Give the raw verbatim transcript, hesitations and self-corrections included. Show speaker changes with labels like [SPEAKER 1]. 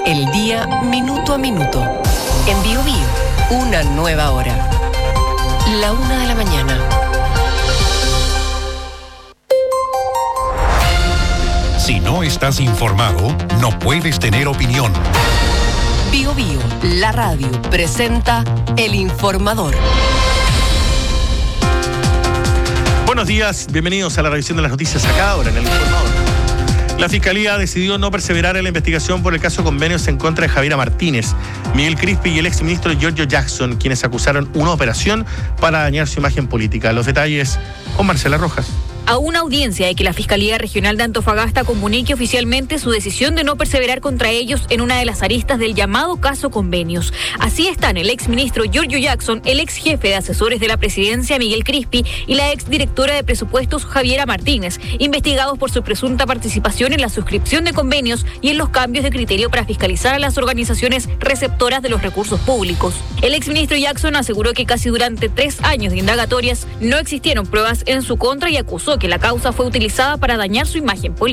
[SPEAKER 1] el día minuto a minuto. En Bio Bio, una nueva hora. La una de la mañana.
[SPEAKER 2] Si no estás informado, no puedes tener opinión.
[SPEAKER 1] Bio Bio, la radio, presenta El Informador.
[SPEAKER 3] Buenos días, bienvenidos a la revisión de las noticias acá ahora en El Informador. La Fiscalía decidió no perseverar en la investigación por el caso convenios en contra de Javiera Martínez, Miguel Crispi y el exministro Giorgio Jackson, quienes acusaron una operación para dañar su imagen política. Los detalles con Marcela Rojas.
[SPEAKER 4] A una audiencia de que la Fiscalía Regional de Antofagasta comunique oficialmente su decisión de no perseverar contra ellos en una de las aristas del llamado caso convenios. Así están el exministro Giorgio Jackson, el ex jefe de asesores de la presidencia Miguel Crispi y la exdirectora de presupuestos Javiera Martínez, investigados por su presunta participación en la suscripción de convenios y en los cambios de criterio para fiscalizar a las organizaciones receptoras de los recursos públicos. El exministro Jackson aseguró que casi durante tres años de indagatorias no existieron pruebas en su contra y acusó que la causa fue utilizada para dañar su imagen política.